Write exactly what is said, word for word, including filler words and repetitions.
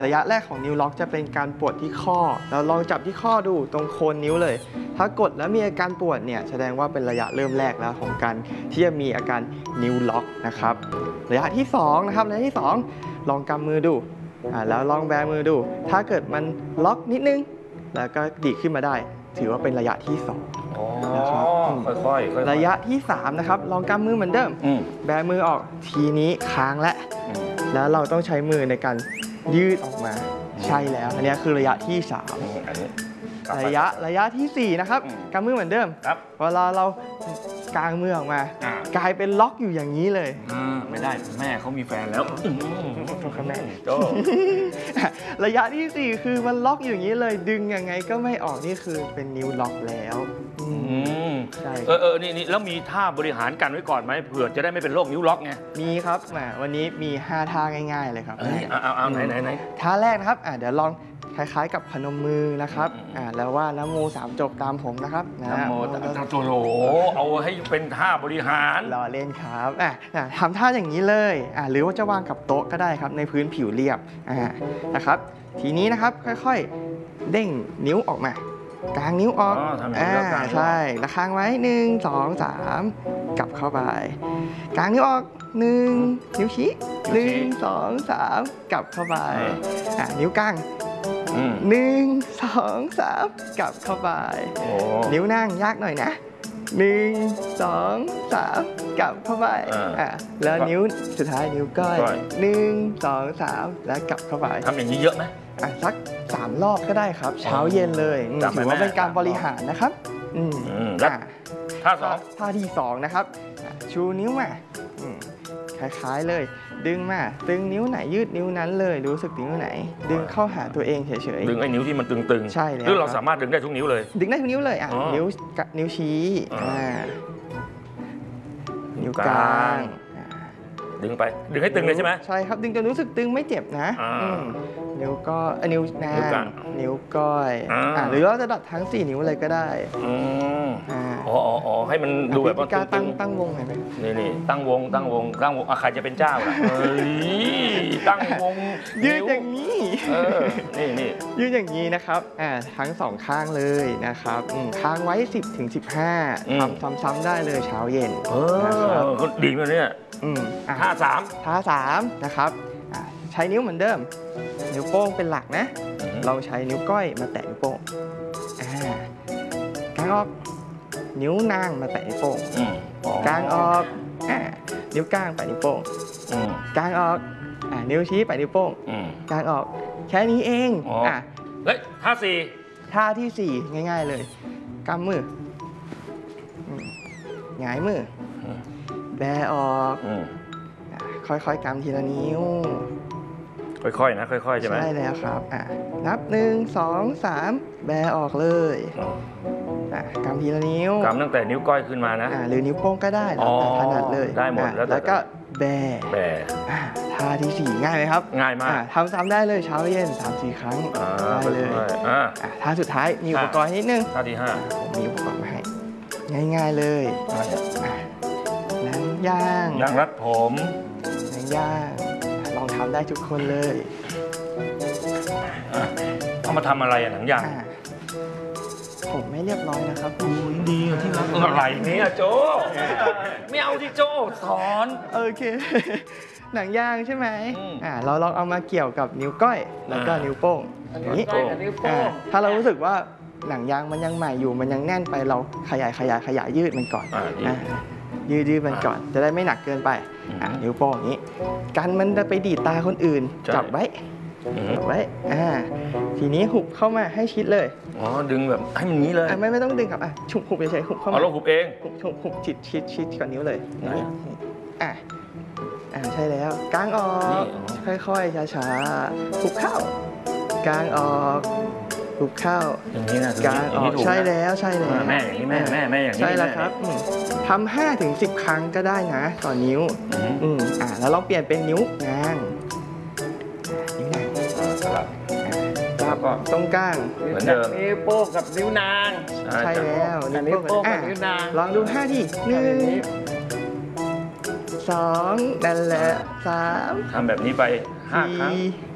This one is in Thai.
ระยะแรกของนิ้วล็อกจะเป็นการปวดที่ข้อเราลองจับที่ข้อดูตรงโคนนิ้วเลยถ้ากดแล้วมีอาการปวดเนี่ยแสดงว่าเป็นระยะเริ่มแรกแล้วของการที่จะมีอาการนิ้วล็อกนะครับระยะที่สองนะครับระยะที่สองลองกำมือดูอ่าแล้วลองแบมือดูถ้าเกิดมันล็อกนิดนึงแล้วก็ดีขึ้นมาได้ถือว่าเป็นระยะที่สองนะครับค่อยๆระยะที่สามนะครับลองกำมือเหมือนเดิมแบมือออกทีนี้ค้างและแล้วเราต้องใช้มือในการยืดออกมาใช่แล้วอันนี้คือระยะที่สามระยะระยะที่สี่นะครับกำมือเหมือนเดิมเวลาเรากางมือออกมากลายเป็นล็อกอยู่อย่างนี้เลยไม่ได้แม่เขามีแฟนแล้วคุณแม่ระยะที่สี่คือมันล็อกอยู่อย่างนี้เลยดึงยังไงก็ไม่ออกนี่คือเป็นนิ้วล็อกแล้วใช่เออเออนี่นี่แล้วมีท่าบริหารกันไว้ก่อนไหมเผื่อจะได้ไม่เป็นโรคนิ้วล็อกไงมีครับแหมวันนี้มีห้าท่าง่ายๆเลยครับเอาเอาเอาไหนไหนไหนท่าแรกนะครับอ่าเดี๋ยวลองคล้ายๆกับพนมมือนะครับอ่าแล้วว่านะโมสามจบตามผมนะครับนะโมตัสโธเอาให้เป็นท่าบริหารรอเล่นครับอ่าทำท่าอย่างนี้เลยอ่าหรือว่าจะวางกับโต๊ะก็ได้ครับในพื้นผิวเรียบอ่านะครับทีนี้นะครับค่อยๆเด้งนิ้วออกมากางนิ้วออกอ่าใช่แล้วค้างไว้หนึ่งสองสามกลับเข้าไปกางนิ้วออกหนึ่งนิ้วชี้หนึ่งสองสามกลับเข้าไปอ่านิ้วกลางหนึ่งสองสามกลับเข้าไปนิ้วนั่งยากหน่อยนะหนึ่งสองสามกลับเข้าไปอ่าแล้วนิ้วสุดท้ายนิ้วก้อยหนึ่งสองสามแล้วกลับเข้าไปทำอย่างนี้เยอะไหมอ่ะสักสามรอบก็ได้ครับเช้าเย็นเลยถือว่าเป็นการบริหารนะครับอืมท่าสองท่าที่สองนะครับชูนิ้วมาคล้ายๆเลยดึงมาดึงนิ้วไหนยืดนิ้วนั้นเลยรู้สึกนิ้วไหนดึงเข้าหาตัวเองเฉยๆดึงไอ้นิ้วที่มันตึงๆใช่แล้วคือเราสามารถดึงได้ทุกนิ้วเลยดึงได้ทุกนิ้วเลยอ่ะนิ้วนิ้วชี้นิ้วกลางดึงไปดึงให้ตึงเลยใช่ไหมใช่ครับดึงจนรู้สึกตึงไม่เจ็บนะนิ้วก็นิ้วนางนิ้วก้อยหรือเราจะดัดทั้งสี่นิ้วเลยก็ได้อ๋ออ๋อให้มันดูแบบว่าการตั้งตั้งวงเห็นไหมนี่นี่ตั้งวงตั้งวงตั้งวงใครจะเป็นเจ้าล่ะตั้งวงยืดอย่างนี้นี่นี่ยืดอย่างนี้นะครับทั้งสองข้างเลยนะครับค้างไว้สิบถึงสิบห้าทำซ้ำๆได้เลยเช้าเย็นนะครับก็ดีมากเนี่ยท่าสามท่าสามนะครับใช้นิ้วเหมือนเดิมนิ้วโป้งเป็นหลักนะเราใช้นิ้วก้อยมาแตะนิ้วโป้งกางออกนิ้วนางมาแตะนิ้วโป้งกางออกนิ้วก้างไปนิ้วโป้งกางออกนิ้วชี้ไปนิ้วโป้งกางออกแค่นี้เองอ่ะแล้วท่าสี่ท่าที่สี่ง่ายๆเลยกำมือหงายมือแบออกค่อยๆกำทีละนิ้วค่อยๆนะค่อยๆใช่ไหมใช่แล้วครับนับหนึ่งสองสามแบออกเลยกำทีละนิ้วกำตั้งแต่นิ้วก้อยขึ้นมานะหรือนิ้วโป้งก็ได้แล้วแต่ถนัดเลยได้หมดแล้วก็แบแบท่าที่สี่ง่ายไหมครับง่ายมากทำซ้ำได้เลยเช้าเย็นสามสี่ครั้งได้เลยท่าสุดท้ายมีอุปกรณ์นิดนึงท่าที่ห้าผมมีอุปกรณ์มาให้ง่ายๆเลยหนังย่างหนังรัดผมหนังย่างลองทำได้ทุกคนเลยเอามาทำอะไรอะหนังย่างผมไม่เรียบร้อยนะครับโอ้ยดีที่รักอะไรเนี่ยโจไม่เอาที่โจสอนโอเคหนังย่างใช่ไหมอ่าเราลองเอามาเกี่ยวกับนิ้วก้อยแล้วก็นิ้วโป้งนิ้วก้อยกับนิ้วโป้งถ้าเรารู้สึกว่าหนังยางมันยังใหม่อยู่มันยังแน่นไปเราขยายขยายขยายยืดมันก่อนยืดยืดมันก่อนจะได้ไม่หนักเกินไปนิ้วโป้งอย่างนี้กันมันจะไปดีดตาคนอื่นจับไว้จับไว้อ่าทีนี้หุบเข้ามาให้ชิดเลยอ๋อดึงแบบให้มันนี้เลยไม่ไม่ต้องดึงครับอ่ะฉุบหุบเฉยๆหุบเข้ามาเราหุบเองหุบหุบหุบชิดชิดชิดกับนิ้วเลยนี่อ่ะอ่าใช่แล้วกางออกค่อยๆช้าๆหุบเข้ากางออกหุบเข้าอย่างนี้นะกางออกใช่แล้วใช่แล้วแม่อย่างนี้แม่แม่แม่อย่างนี้ใช่แล้วครับทำห้าถึงสิบครั้งก็ได้นะต่อนิ้วอืมอ่าแล้วลองเปลี่ยนเป็นนิ้วนางนิ้วนางจับตรงกลางเหมือนเดิมนิ้วโป้งกับนิ้วนางใช่แล้วนิ้วโป้งกับนิ้วนางลองดูห้าทีหนึ่งสองนั่นแหละสามทำแบบนี้ไปห้าครั้ง